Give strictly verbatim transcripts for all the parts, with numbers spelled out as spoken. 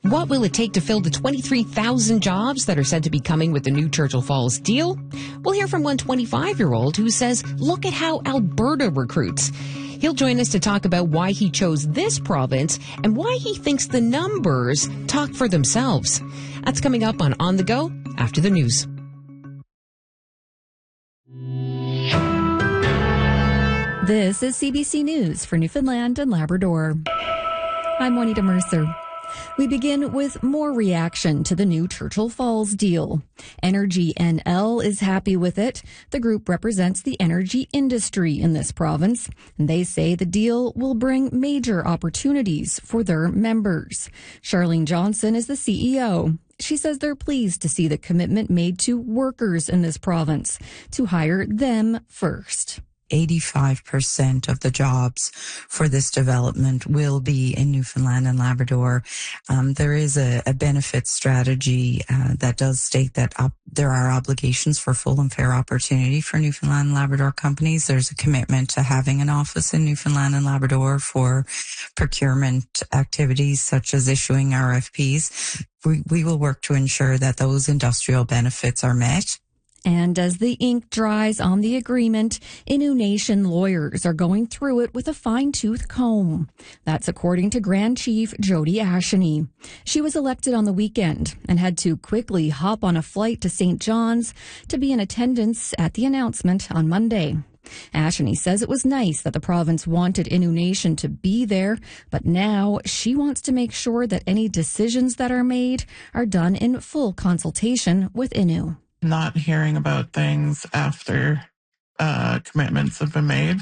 What will it take to fill the twenty-three thousand jobs that are said to be coming with the new Churchill Falls deal? We'll hear from one twenty-five-year-old who says, look at how Alberta recruits. He'll join us to talk about why he chose this province and why he thinks the numbers talk for themselves. That's coming up on On the Go after the news. This is C B C News for Newfoundland and Labrador. I'm Juanita Mercer. We begin with more reaction to the new Churchill Falls deal. Energy N L is happy with it. The group represents the energy industry in this province, and they say the deal will bring major opportunities for their members. Charlene Johnson is the C E O. She says they're pleased to see the commitment made to workers in this province to hire them first. eighty-five percent of the jobs for this development will be in Newfoundland and Labrador. Um, there is a, a benefit strategy uh, that does state that op- there are obligations for full and fair opportunity for Newfoundland and Labrador companies. There's a commitment to having an office in Newfoundland and Labrador for procurement activities such as issuing R F Ps. We, we will work to ensure that those industrial benefits are met. And as the ink dries on the agreement, Innu Nation lawyers are going through it with a fine-tooth comb. That's according to Grand Chief Jody Asheny. She was elected on the weekend and had to quickly hop on a flight to Saint John's to be in attendance at the announcement on Monday. Asheny says it was nice that the province wanted Innu Nation to be there, but now she wants to make sure that any decisions that are made are done in full consultation with Innu. Not hearing about things after uh, commitments have been made,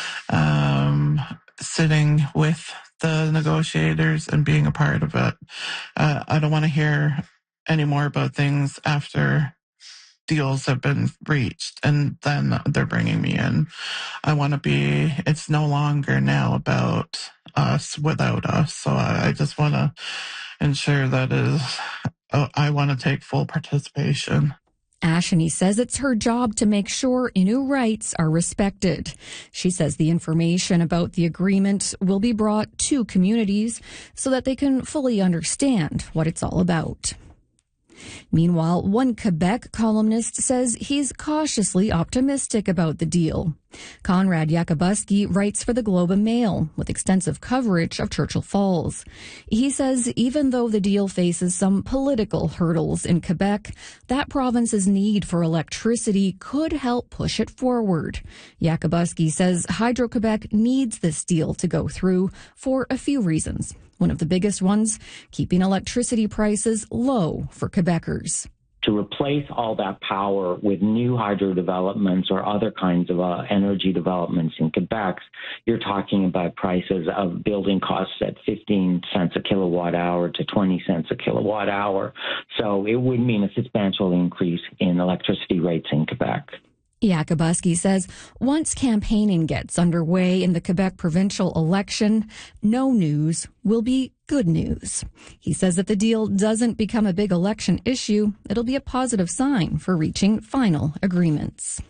um, sitting with the negotiators and being a part of it. Uh, I don't want to hear any more about things after deals have been reached and then they're bringing me in. I want to be, it's no longer now about us without us. So I, I just want to ensure that is, uh, I want to take full participation. Asheny says it's her job to make sure Innu rights are respected. She says the information about the agreement will be brought to communities so that they can fully understand what it's all about. Meanwhile, one Quebec columnist says he's cautiously optimistic about the deal. Conrad Yakabuski writes for the Globe and Mail with extensive coverage of Churchill Falls. He says even though the deal faces some political hurdles in Quebec, that province's need for electricity could help push it forward. Yakabuski says Hydro-Quebec needs this deal to go through for a few reasons. One of the biggest ones, keeping electricity prices low for Quebecers. To replace all that power with new hydro developments or other kinds of uh, energy developments in Quebec, you're talking about prices of building costs at fifteen cents a kilowatt hour to twenty cents a kilowatt hour. So it would mean a substantial increase in electricity rates in Quebec. Yakabuski says once campaigning gets underway in the Quebec provincial election, no news will be good news. He says if the deal doesn't become a big election issue, it'll be a positive sign for reaching final agreements.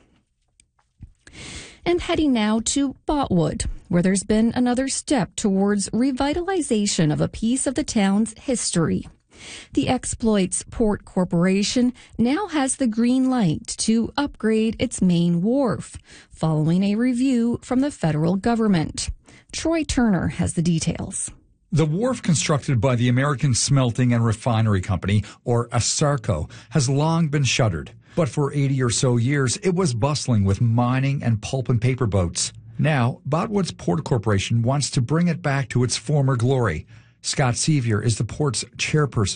And heading now to Botwood, where there's been another step towards revitalization of a piece of the town's history. The Exploits Port Corporation now has the green light to upgrade its main wharf, following a review from the federal government. Troy Turner has the details. The wharf constructed by the American Smelting and Refinery Company, or ASARCO, has long been shuttered. But for eighty or so years, it was bustling with mining and pulp and paper boats. Now, Botwood's Port Corporation wants to bring it back to its former glory. Scott Sevier is the port's chairperson.